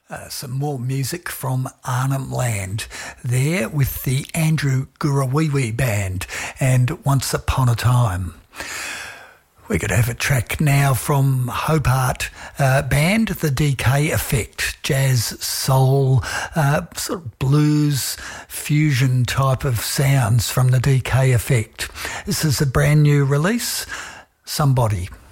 Some more music from Arnhem Land there with the Andrew Gurawiwi Band and Once Upon a Time. We're going to have a track now from Hope Art band, the DK Effect, jazz, soul, sort of blues, fusion type of sounds from the DK Effect. This is a brand new release, Somebody.